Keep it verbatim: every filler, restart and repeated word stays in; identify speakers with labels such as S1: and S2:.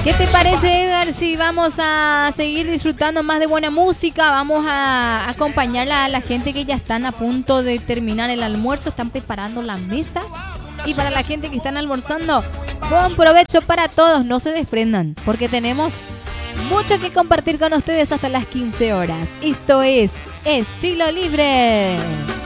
S1: ¿Qué te parece, Edgar, si vamos a seguir disfrutando más de buena música? Vamos a acompañar a la gente que ya están a punto de terminar el almuerzo, están preparando la mesa. Y para la gente que están almorzando, buen provecho para todos, no se desprendan, porque tenemos mucho que compartir con ustedes hasta las quince horas. Esto es Estilo Libre.